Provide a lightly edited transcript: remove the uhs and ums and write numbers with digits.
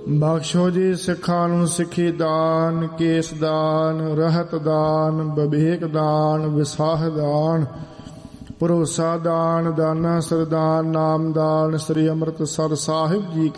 ਬਖਸ਼ੋ ਜੀ ਸਿੱਖਾਂ ਨੂੰ ਸਿੱਖੀ ਦਾਨ, ਕੇਸ ਦਾਨ, ਰਹਿਤ ਦਾਨ, ਵਿਵੇਕ ਦਾਨ, ਵਿਸਾਹ ਦਾਨ, ਭਰੋਸਾ ਦਾਨ, ਦਾਨਾ ਸਰਦਾਨ, ਨਾਮ ਦਾਨ। ਸ੍ਰੀ ਅੰਮ੍ਰਿਤਸਰ ਸਾਹਿਬ ਜੀ